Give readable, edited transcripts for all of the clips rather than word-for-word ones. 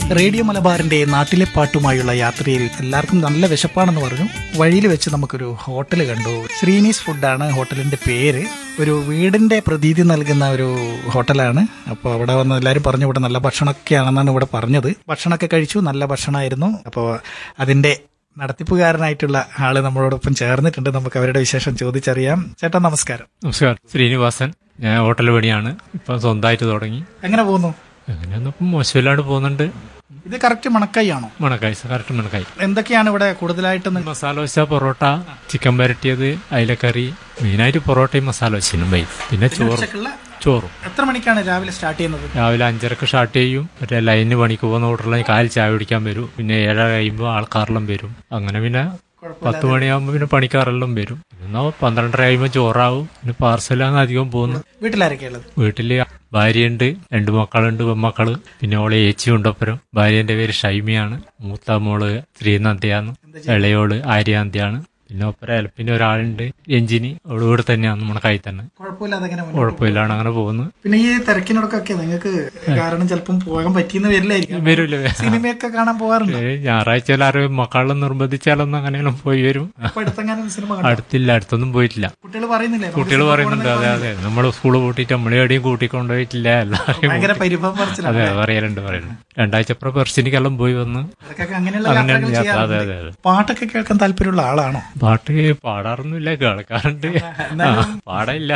Radio മലബാറിന്റെ നാട്ടിലെ പാട്ടുമായുള്ള യാത്രയിൽ എല്ലാവർക്കും നല്ല വിശപ്പാണെന്ന് പറഞ്ഞു. വഴിയിൽ വെച്ച് നമുക്കൊരു ഹോട്ടൽ കണ്ടു. ശ്രീനീസ് ഫുഡാണ് ഹോട്ടലിന്റെ പേര്. ഒരു വീടിന്റെ പ്രതീതി നൽകുന്ന ഒരു ഹോട്ടലാണ്. അപ്പോൾ അവിടെ വന്ന് എല്ലാവരും പറഞ്ഞു ഇവിടെ നല്ല ഭക്ഷണമൊക്കെയാണെന്നാണ് ഇവിടെ പറഞ്ഞത്. ഭക്ഷണമൊക്കെ കഴിച്ചു, നല്ല ഭക്ഷണമായിരുന്നു. അപ്പോൾ അതിന്റെ നടത്തിപ്പുകാരനായിട്ടുള്ള ആള് നമ്മളോടൊപ്പം ചേർന്നിട്ടുണ്ട്. നമുക്ക് അവരുടെ വിശേഷം ചോദിച്ചറിയാം. ചേട്ടാ നമസ്കാരം. നമസ്കാരം. ശ്രീനിവാസൻ. ഞാൻ ഹോട്ടൽ പണിയാണ്. ഇപ്പം സ്വന്തമായിട്ട് തുടങ്ങി. എങ്ങനെ പോകുന്നു? അങ്ങനെയൊന്നും ഇപ്പം മോശമില്ലാണ്ട് പോകുന്നുണ്ട്. ഇത് കറക്റ്റ് മണക്കായി ആണോ? മണക്കായി, കറക്റ്റ് മണക്കായി. എന്തൊക്കെയാണ് ഇവിടെ കൂടുതലായിട്ട്? മസാല ദോശ, പൊറോട്ട, ചിക്കൻ വരട്ടിയത്, അയിലക്കറി, മെയിനായിട്ട് പൊറോട്ടയും മസാല ദോശയും വൈ, പിന്നെ ചോറും. എത്ര മണിക്കാണ് രാവിലെ സ്റ്റാർട്ട് ചെയ്യുന്നത്? രാവിലെ 5:30 സ്റ്റാർട്ട് ചെയ്യും. മറ്റേ ലൈനിന് പണിക്ക് പോകുന്ന ഓർഡറിൽ കാലിൽ ചായ കുടിക്കാൻ വരും. പിന്നെ 7 കഴിയുമ്പോൾ ആൾക്കാരെല്ലാം വരും. അങ്ങനെ പിന്നെ 10 മണിയാകുമ്പോൾ പിന്നെ പണിക്കാരെല്ലാം വരും. എന്നാൽ 12:30 കഴിയുമ്പോൾ ചോറാവും. പിന്നെ പാർസലാണ് അധികം പോകുന്നത്. വീട്ടിലാരൊക്കെയുള്ളത്? വീട്ടില് ഭാര്യയുണ്ട്, 2 മക്കളുണ്ട്, പെൺമക്കള്. പിന്നെ ഓളെ ഏച്ചിയുണ്ട് ഒപ്പരം. ഭാര്യന്റെ പേര് ഷൈമിയാണ്. മൂത്ത മോള് ശ്രീനന്ദയാണ്. ഇളയോള് ആര്യാന്തിയാണ്. പിന്നെ ഒപ്പരം പിന്നെ ഒരാളുണ്ട് രഞ്ജിനി. അവള് ഇവിടെ തന്നെയാണ്, നമ്മുടെ കൈ തന്നെ. കുഴപ്പമില്ലാണ് അങ്ങനെ പോകുന്നു. പിന്നെ ഈ തിരക്കിനോടൊക്കെ നിങ്ങൾക്ക് കാരണം ചിലപ്പം പോകാൻ പറ്റിയെന്ന് വരില്ലായിരിക്കും. വരൂല്ലേ? സിനിമയൊക്കെ കാണാൻ പോകാറുണ്ട്? ഞായറാഴ്ച എല്ലാവരും മക്കളെല്ലാം നിർബന്ധിച്ചാലൊന്നും അങ്ങനെയൊന്നും പോയി വരും. അടുത്തില്ല, അടുത്തൊന്നും പോയിട്ടില്ല. കുട്ടികൾ പറയുന്നുണ്ട്. അതെ അതെ, നമ്മള് സ്കൂള് പൂട്ടിയിട്ട് നമ്മളെ എവിടെയും കൂട്ടിക്കൊണ്ടുപോയിട്ടില്ല. എല്ലാവരും അതെ പറയലുണ്ട്. 2 ആഴ്ചപ്പുറം പെർസിനിക്കെല്ലാം പോയി വന്ന് അങ്ങനെയാണ് യാത്ര. അതെ അതെ അതെ. പാട്ടൊക്കെ കേൾക്കാൻ താല്പര്യമുള്ള ആളാണോ? പാട്ട് പാടാറൊന്നുമില്ല, കേൾക്കാറുണ്ട്. പാടില്ല.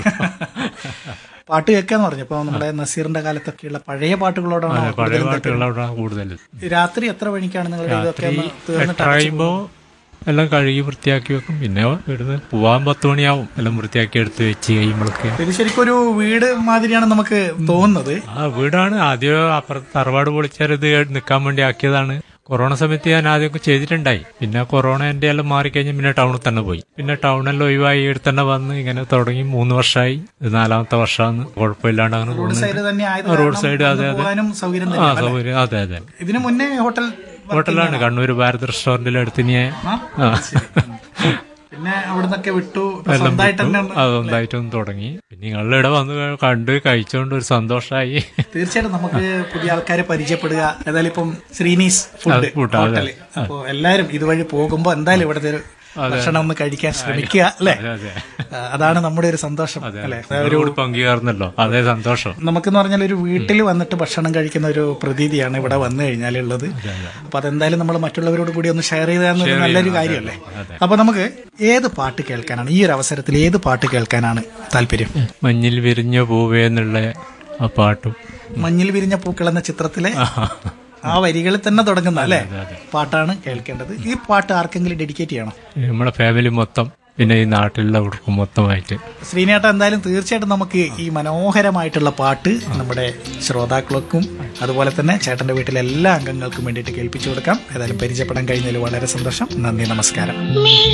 പാട്ട് കേൾക്കാന്ന് പറഞ്ഞപ്പോ നമ്മുടെ നസീറിന്റെ കാലത്തൊക്കെയുള്ള പഴയ പാട്ടുകളോടാണ് കൂടുതൽ. രാത്രി എത്ര മണിക്കാണ് നിങ്ങൾ കഴിയുമ്പോ എല്ലാം കഴുകി വൃത്തിയാക്കി വെക്കും. പിന്നെ ഇവിടുന്ന് പോവാൻ 10 മണിയാവും. എല്ലാം വൃത്തിയാക്കി എടുത്ത് വെച്ച് കഴിയുമ്പോഴൊക്കെ. ഇത് ശരിക്കും ഒരു വീട് മാതിരിയാണ് നമുക്ക് തോന്നുന്നത്. വീടാണ്. ആദ്യം അപ്പുറത്ത് തറവാട് പൊളിച്ചാൽ ഇത് നിൽക്കാൻ വേണ്ടി ആക്കിയതാണ്. കൊറോണ സമയത്ത് ഞാൻ ആദ്യമൊക്കെ ചെയ്തിട്ടുണ്ടായി. പിന്നെ കൊറോണ എന്റെ എല്ലാം മാറിക്കഴിഞ്ഞ് പിന്നെ ടൗണിൽ തന്നെ പോയി. പിന്നെ ടൗണെല്ലാം ഒഴിവായി ഇവിടെ തന്നെ വന്ന് ഇങ്ങനെ തുടങ്ങി 3 വർഷമായി. ഇത് 4ാമത്തെ വർഷമാണ്. കുഴപ്പമില്ലാണ്ട് അങ്ങനെ പോകുന്നു. Road side. അതെ അതെ. സൗകര്യം. അതെ അതെ. ഇതിനു മുന്നേ ഹോട്ടലാണ് കണ്ണൂർ ഭാരത് റെസ്റ്റോറന്റിൽ അടുത്തിനെ. പിന്നെ അവിടുന്നൊക്കെ വിട്ടു സ്വന്തമായിട്ടൊന്നും തുടങ്ങി. പിന്നെ നിങ്ങളുടെ ഇവിടെ വന്ന് കണ്ട് കഴിച്ചോണ്ട് ഒരു സന്തോഷമായി. തീർച്ചയായിട്ടും നമുക്ക് പുതിയ ആൾക്കാരെ പരിചയപ്പെടുക. ഏതായാലും ഇപ്പം ശ്രീനീസ് ഫുഡ് ഹോട്ടൽ. അപ്പൊ എല്ലാരും ഇതുവഴി പോകുമ്പോ എന്തായാലും ഇവിടുത്തെ ഒരു ഭക്ഷണം ഒന്ന് കഴിക്കാൻ ശ്രമിക്കുക അല്ലെ? അതാണ് നമ്മുടെ ഒരു സന്തോഷം അല്ലെ? പങ്കുചേർന്നല്ലോ, അതേ സന്തോഷം. നമുക്കെന്ന് പറഞ്ഞാൽ ഒരു വീട്ടിൽ വന്നിട്ട് ഭക്ഷണം കഴിക്കുന്ന ഒരു പ്രതീതിയാണ് ഇവിടെ വന്നു കഴിഞ്ഞാലുള്ളത്. അപ്പൊ അതെന്തായാലും നമ്മൾ മറ്റുള്ളവരോട് കൂടി ഒന്ന് ഷെയർ ചെയ്താൽ നല്ലൊരു കാര്യമല്ലേ? അപ്പൊ നമുക്ക് ഏത് പാട്ട് കേൾക്കാനാണ് ഈ ഒരു അവസരത്തിൽ ഏത് പാട്ട് കേൾക്കാനാണ് താല്പര്യം? മഞ്ഞിൽ വിരിഞ്ഞ പൂവേ എന്നുള്ള ആ പാട്ടും. മഞ്ഞിൽ വിരിഞ്ഞ പൂക്കൾ എന്ന ചിത്രത്തിലെ ആ വരികളിൽ തന്നെ തുടങ്ങുന്ന അല്ലെ പാട്ടാണ് കേൾക്കേണ്ടത്. ഈ പാട്ട് ആർക്കെങ്കിലും ഡെഡിക്കേറ്റ് ചെയ്യണം? നമ്മുടെ ഫാമിലി മൊത്തം, പിന്നെ ഈ നാട്ടിലുള്ള മൊത്തമായിട്ട്. ശ്രീനേട്ട എന്തായാലും തീർച്ചയായിട്ടും നമുക്ക് ഈ മനോഹരമായിട്ടുള്ള പാട്ട് നമ്മുടെ ശ്രോതാക്കൾക്കും അതുപോലെ തന്നെ ചേട്ടന്റെ വീട്ടിലെ എല്ലാ അംഗങ്ങൾക്കും വേണ്ടിയിട്ട് കേൾപ്പിച്ചു കൊടുക്കാം. ഏതായാലും പരിചയപ്പെടാൻ കഴിഞ്ഞതിൽ വളരെ സന്തോഷം. നന്ദി, നമസ്കാരം.